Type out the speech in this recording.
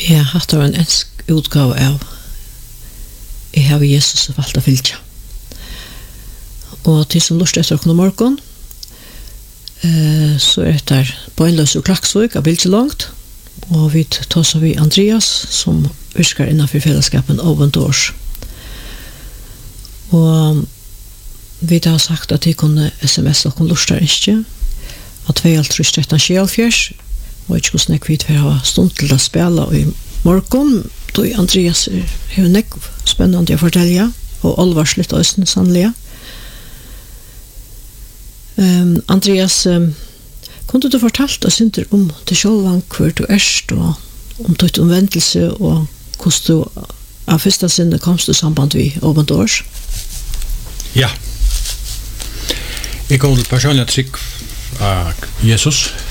Ja, hatt var en ensk utgave av Jeg har Jesus og valgt å fylke. Og til som lust etter åkken morgen, så det bøgnløs og Klaksvøk av Bilselangt, og vi tar så vi Andreas, som virker innenfor fellesskapen Open Doors. Og vi har sagt at de kunne sms åkken lust ikke, at 2-13-74, og ikke hvordan jeg vet for å ha stund til å spille i morgen, då Andreas har nekk spennende å fortelle, og alvarslitt også sannelig. Andreas, kunne du fortalt oss ikke om det selv hvor du erst, og om ditt omvendelse, og hvordan du av første sinne komst i samband med Open Doors? Ja. Jeg kom til personlig trygg av Jesus,